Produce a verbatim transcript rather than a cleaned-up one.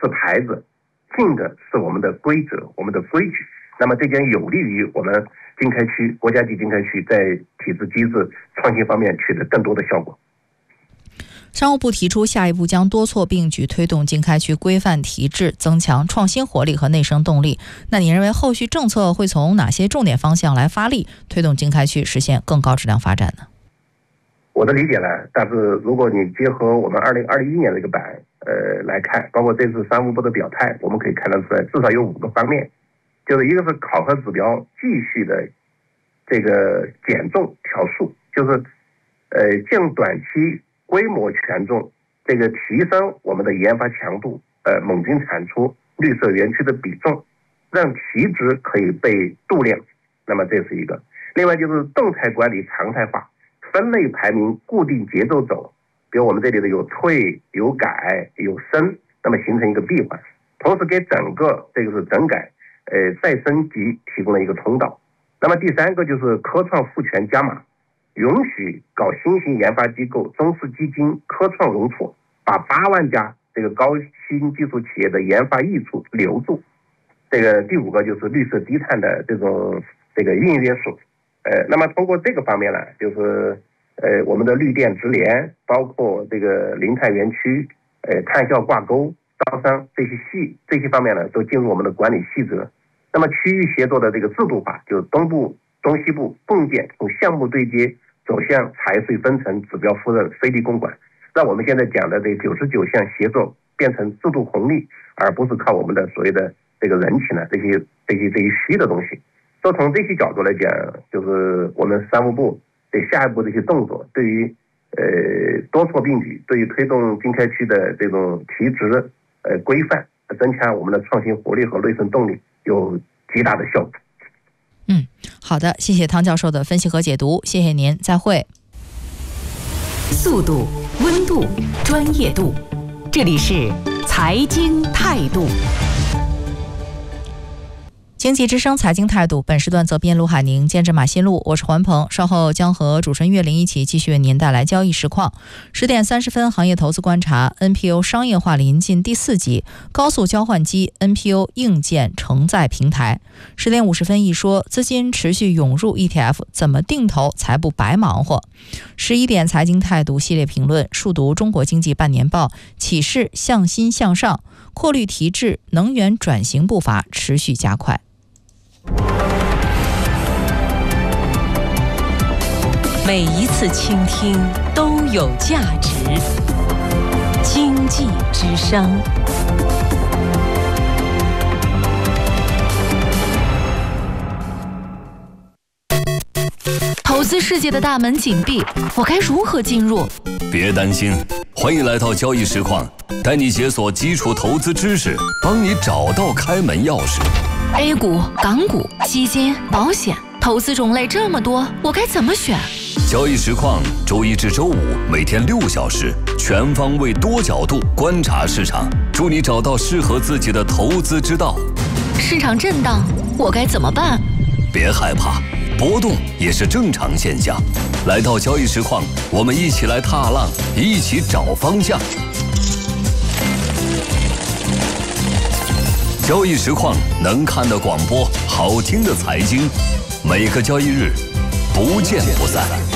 是牌子，进的是我们的规则、我们的规矩。那么这将有利于我们经开区、国家级经开区在体制机制创新方面取得更多的效果。 商务部提出，下一步将多措并举推动经开区规范体制，增强创新活力和内生动力。那你认为后续政策会从哪些重点方向来发力，推动经开区实现更高质量发展呢？ 我的理解呢，但是如果你结合我们二零二一年这个版呃来看，包括这次商务部的表态，我们可以看得出来，至少有五个方面，就是一个是考核指标继续的这个减重调数，就是呃尽短期规模权重，这个提升我们的研发强度，呃，猛进产出，绿色园区的比重，让提质可以被度量。那么这是一个。另外就是动态管理常态化，分类排名固定节奏走，比如我们这里的有退、有改、有升，那么形成一个闭环，同时给整个这个是整改，呃，再升级提供了一个通道。那么第三个就是科创赋权加码。允许搞新型研发机构、中资基金、科创融措，把八万家这个高新技术企业的研发益处留住。这个第五个就是绿色低碳的这种这个硬约束。呃，那么通过这个方面呢，就是呃我们的绿电直联，包括这个零碳园区、呃碳效挂钩、招商这些细这些方面呢，都进入我们的管理细则。那么区域协作的这个制度化，就是东部、中西部共建，从项目对接走向财税分成、指标夫人、非地公管，让我们现在讲的这九十九项协作变成制度红利，而不是靠我们的所谓的这个人情呢这些这些这些虚的东西。所以从这些角度来讲，就是我们商务部对下一步这些动作，对于呃多措并举，对于推动经开区的这种提质呃规范，增强我们的创新活力和内生动力，有极大的效果。 嗯，好的，谢谢汤教授的分析和解读，谢谢您，再会。 速度、温度、专业度，这里是财经态度。 经济之声财经态度，本时段责编卢海宁，监制马新路，我是环鹏，稍后将和主持人岳玲一起继续为您带来交易实况。十点三十分，行业投资观察 N P O 商业化临近第四集，高速交换机 N P O 硬件承载平台。十点五十分一说，资金持续涌入 E T F， 怎么定投才不白忙活？十一点财经态度系列评论，述读中国经济半年报，启示向心向上，扩率提质，能源转型步伐持续加快。 每一次倾听都有价值。经济之声。投资世界的大门紧闭，我该如何进入？ 别担心，欢迎来到交易实况，带你解锁基础投资知识，帮你找到开门钥匙。 A 股、港股、基金、保险，投资种类这么多，我该怎么选？ 交易实况，周一至周五每天六小时，全方位多角度观察市场，助你找到适合自己的投资之道。 市场震荡，我该怎么办？ 别害怕，波动也是正常现象。来到交易实况，我们一起来踏浪，一起找方向。交易实况，能看的广播，好听的财经，每个交易日不见不散。